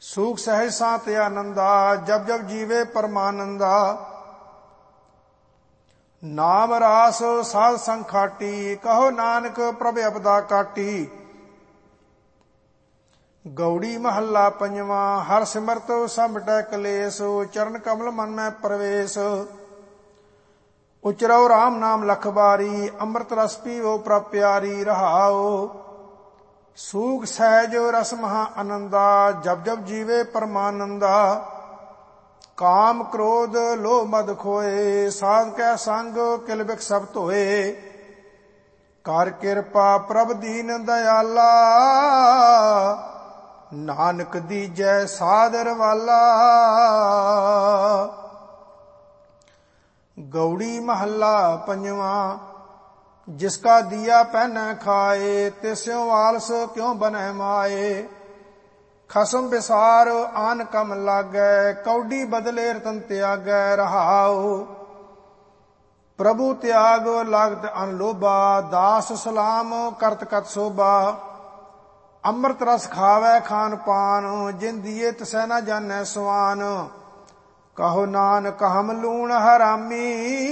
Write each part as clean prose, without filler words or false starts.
ਸੂਖ ਸਹਿਜ ਸਾਤ ਆਨੰਦਾ ਜਬ ਜਬ ਜੀਵੇ ਪਰਮਾਨੰਦਾ। ਨਾਮ ਰਾਸ ਸਾਧ ਸੰਗ ਖਾਟੀ ਕਹੋ ਨਾਨਕ ਪ੍ਰਭ ਅਬਦਾ ਕਾਟੀ। ਗੌੜੀ ਮਹੱਲਾ ਪੰਜਵਾਂ। ਹਰ ਸਿਮਰਤ ਸਭ ਮਿਟੈ ਕਲੇਸ਼ ਚਰਨ ਕਮਲ ਮਨ ਮੈਂ ਪ੍ਰਵੇਸ਼। ਉਚਰਉ ਰਾਮ ਨਾਮ ਲਖ ਬਾਰੀ ਅੰਮ੍ਰਿਤ ਰਸ ਪੀਵੋ ਪ੍ਰਭ ਪਿਆਰੀ ਰਹਾਉ। ਸੂਖ ਸਹਿਜ ਰਸ ਮਹਾ ਆਨੰਦਾ ਜਬ ਜਬ ਜੀਵੇ ਪਰਮਾਨੰਦਾ। ਕਾਮ ਕ੍ਰੋਧ ਲੋਭ ਮਦ ਖੋਏ ਸਾਧ ਕੈ ਸੰਗ ਕਿਲ ਬਿਖ ਸਭ ਧੋਏ। ਕਰ ਕਿਰਪਾ ਪ੍ਰਭ ਦੀਨ ਦਇਆਲਾ ਨਾਨਕ ਦੀਜੈ ਸਾਦਰ ਵਾਲਾ। ਗੌੜੀ ਮਹੱਲਾ ਪੰਜਵਾਂ। ਜਿਸਕਾ ਦੀਆ ਪਹਿਨੈ ਖਾਏ ਤਿਸਿਉ ਆਲਸ ਕਿਉ ਬਨੈ ਮਾਏ। ਖਸਮ ਵਿਸਾਰ ਆਨ ਕਮ ਲਾਗੈ ਕੌਡੀ ਬਦਲੇ ਰਤਨ ਤਿਆਗੈ ਰਹਾਉ। ਪ੍ਰਭੂ ਤਿਆਗ ਲਾਗਤ ਅਨਲੋਭਾ ਦਾਸ ਸਲਾਮ ਕਰਤ ਕਤ ਸੋਭਾ। ਅੰਮ੍ਰਿਤ ਰਸ ਖਾਵੈ ਖਾਨ ਪਾਨ ਜਿਨ ਦੀਏ ਤਿਸੈ ਨ ਜਾਣੈ ਸਵਾਨ। ਕਹੋ ਨਾਨਕ ਹਮ ਲੂਣ ਹਰਾਮੀ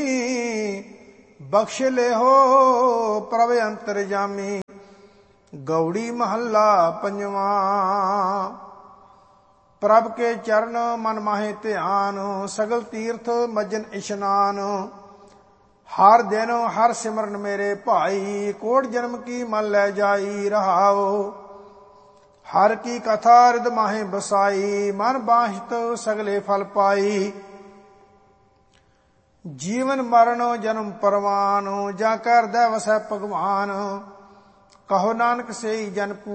ਬਖਸ਼ ਲਿਹੋ ਪ੍ਰਭ ਅੰਤਰਜਾਮੀ। ਗੌੜੀ ਮਹੱਲਾ ਪੰਜਵਾਂ। ਪ੍ਰਭ ਕੇ ਚਰਨ ਮਨ ਮਾਹੇ ਧਿਆਨ ਸਗਲ ਤੀਰਥ ਮਜਨ ਇਸ਼ਨਾਨ। ਹਰ ਦਿਨ ਹਰ ਸਿਮਰਨ ਮੇਰੇ ਭਾਈ ਕੋਟ ਜਨਮ ਕੀ ਮਨ ਲੈ ਜਾਈ ਰਹਾਉ। ਹਰ ਕੀ ਕਥਾ ਰਿਦ ਮਾਹੇ ਬਸਾਈ ਮਨ ਬਾਹਿਤ ਸਗਲੇ ਫਲ ਪਾਈ। ਜੀਵਨ ਮਰਨ ਜਨਮ ਪਰਵਾਨ ਜਾ ਕਰਦੈ ਵਸੈ ਭਗਵਾਨ। ਕਹੋ ਨਾਨਕ ਸੇਈ ਜਨ